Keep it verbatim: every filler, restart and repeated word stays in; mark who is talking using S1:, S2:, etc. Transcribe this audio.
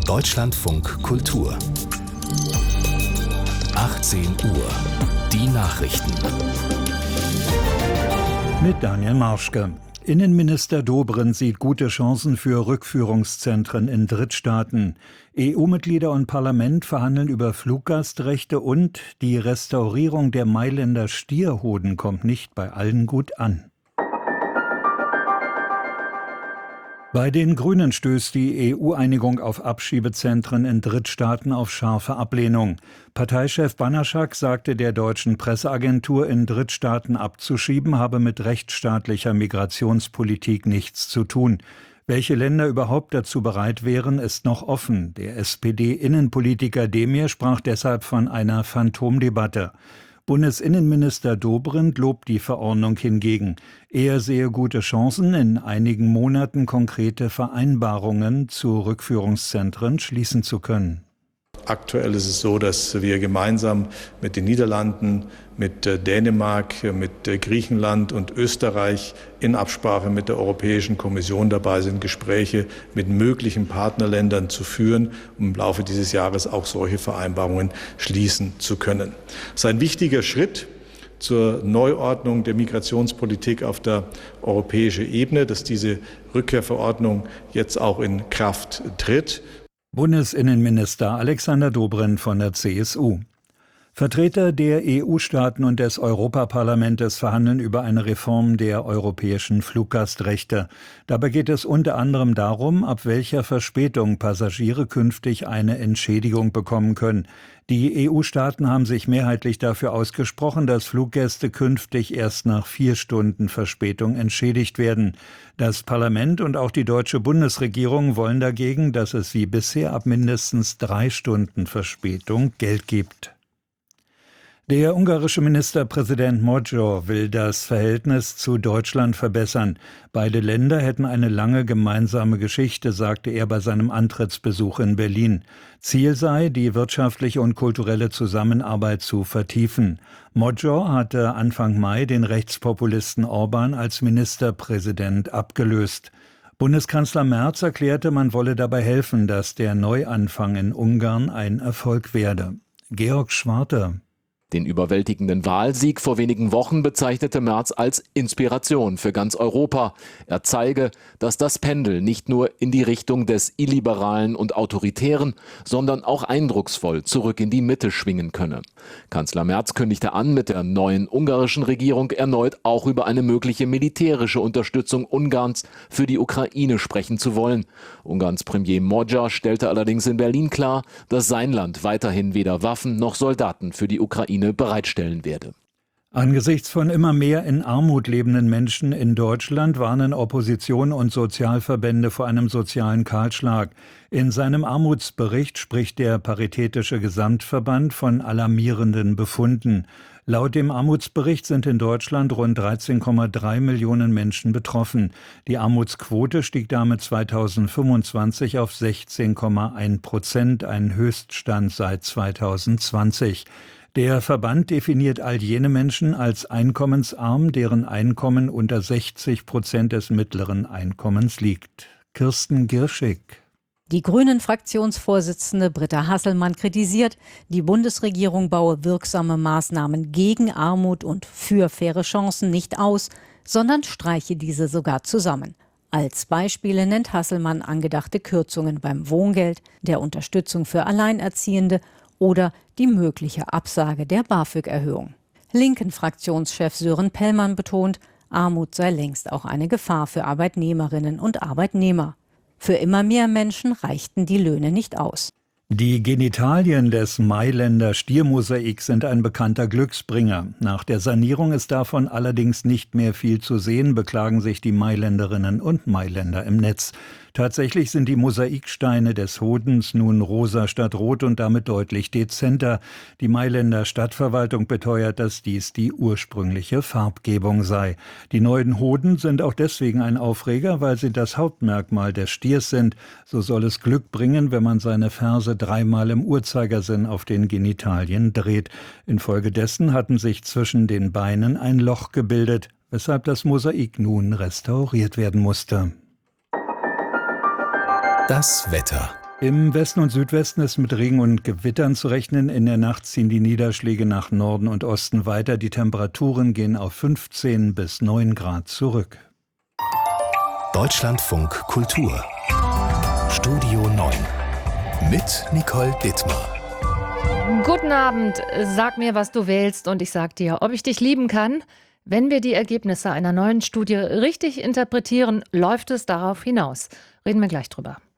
S1: Deutschlandfunk Kultur. achtzehn Uhr. Die Nachrichten.
S2: Mit Daniel Marschke. Innenminister Dobrindt sieht gute Chancen für Rückführungszentren in Drittstaaten. E U-Mitglieder und Parlament verhandeln über Fluggastrechte und die Restaurierung der Mailänder Stierhoden kommt nicht bei allen gut an. Bei den Grünen stößt die E U-Einigung auf Abschiebezentren in Drittstaaten auf scharfe Ablehnung. Parteichef Banaschak sagte der deutschen Presseagentur, in Drittstaaten abzuschieben habe mit rechtsstaatlicher Migrationspolitik nichts zu tun. Welche Länder überhaupt dazu bereit wären, ist noch offen. Der S P D-Innenpolitiker Demir sprach deshalb von einer Phantomdebatte. Bundesinnenminister Dobrindt lobt die Verordnung hingegen. Er sehe gute Chancen, in einigen Monaten konkrete Vereinbarungen zu Rückführungszentren schließen zu können.
S3: Aktuell ist es so, dass wir gemeinsam mit den Niederlanden, mit Dänemark, mit Griechenland und Österreich in Absprache mit der Europäischen Kommission dabei sind, Gespräche mit möglichen Partnerländern zu führen, um im Laufe dieses Jahres auch solche Vereinbarungen schließen zu können. Das ist ein wichtiger Schritt zur Neuordnung der Migrationspolitik auf der europäischen Ebene, dass diese Rückkehrverordnung jetzt auch in Kraft tritt.
S2: Bundesinnenminister Alexander Dobrindt von der C S U. Vertreter der E U-Staaten und des Europaparlamentes verhandeln über eine Reform der europäischen Fluggastrechte. Dabei geht es unter anderem darum, ab welcher Verspätung Passagiere künftig eine Entschädigung bekommen können. Die E U-Staaten haben sich mehrheitlich dafür ausgesprochen, dass Fluggäste künftig erst nach vier Stunden Verspätung entschädigt werden. Das Parlament und auch die deutsche Bundesregierung wollen dagegen, dass es wie bisher ab mindestens drei Stunden Verspätung Geld gibt. Der ungarische Ministerpräsident Magyar will das Verhältnis zu Deutschland verbessern. Beide Länder hätten eine lange gemeinsame Geschichte, sagte er bei seinem Antrittsbesuch in Berlin. Ziel sei, die wirtschaftliche und kulturelle Zusammenarbeit zu vertiefen. Magyar hatte Anfang Mai den Rechtspopulisten Orbán als Ministerpräsident abgelöst. Bundeskanzler Merz erklärte, man wolle dabei helfen, dass der Neuanfang in Ungarn ein Erfolg werde. Georg Schwarte.
S4: Den überwältigenden Wahlsieg vor wenigen Wochen bezeichnete Merz als Inspiration für ganz Europa. Er zeige, dass das Pendel nicht nur in die Richtung des Illiberalen und Autoritären, sondern auch eindrucksvoll zurück in die Mitte schwingen könne. Kanzler Merz kündigte an, mit der neuen ungarischen Regierung erneut auch über eine mögliche militärische Unterstützung Ungarns für die Ukraine sprechen zu wollen. Ungarns Premier Magyar stellte allerdings in Berlin klar, dass sein Land weiterhin weder Waffen noch Soldaten für die Ukraine bereitstellen werde.
S2: Angesichts von immer mehr in Armut lebenden Menschen in Deutschland warnen Opposition und Sozialverbände vor einem sozialen Kahlschlag. In seinem Armutsbericht spricht der Paritätische Gesamtverband von alarmierenden Befunden. Laut dem Armutsbericht sind in Deutschland rund dreizehn Komma drei Millionen Menschen betroffen. Die Armutsquote stieg damit zweitausendfünfundzwanzig auf sechzehn Komma eins Prozent, ein Höchststand seit zweitausendzwanzig. Der Verband definiert all jene Menschen als einkommensarm, deren Einkommen unter sechzig Prozent des mittleren Einkommens liegt. Kirsten Girschig.
S5: Die Grünen-Fraktionsvorsitzende Britta Hasselmann kritisiert, die Bundesregierung baue wirksame Maßnahmen gegen Armut und für faire Chancen nicht aus, sondern streiche diese sogar zusammen. Als Beispiele nennt Hasselmann angedachte Kürzungen beim Wohngeld, der Unterstützung für Alleinerziehende oder die mögliche Absage der BAföG-Erhöhung. Linken-Fraktionschef Sören Pellmann betont, Armut sei längst auch eine Gefahr für Arbeitnehmerinnen und Arbeitnehmer. Für immer mehr Menschen reichten die Löhne nicht aus.
S2: Die Genitalien des Mailänder Stiermosaiks sind ein bekannter Glücksbringer. Nach der Sanierung ist davon allerdings nicht mehr viel zu sehen, beklagen sich die Mailänderinnen und Mailänder im Netz. Tatsächlich sind die Mosaiksteine des Hodens nun rosa statt rot und damit deutlich dezenter. Die Mailänder Stadtverwaltung beteuert, dass dies die ursprüngliche Farbgebung sei. Die neuen Hoden sind auch deswegen ein Aufreger, weil sie das Hauptmerkmal des Stiers sind. So soll es Glück bringen, wenn man seine Ferse dreimal im Uhrzeigersinn auf den Genitalien dreht. Infolgedessen hatten sich zwischen den Beinen ein Loch gebildet, weshalb das Mosaik nun restauriert werden musste.
S1: Das Wetter.
S2: Im Westen und Südwesten ist mit Regen und Gewittern zu rechnen. In der Nacht ziehen die Niederschläge nach Norden und Osten weiter. Die Temperaturen gehen auf fünfzehn bis neun Grad zurück.
S1: Deutschlandfunk Kultur. Studio neun. Mit Nicole Dittmar.
S6: Guten Abend. Sag mir, was du wählst und ich sag dir, ob ich dich lieben kann. Wenn wir die Ergebnisse einer neuen Studie richtig interpretieren, läuft es darauf hinaus. Reden wir gleich drüber.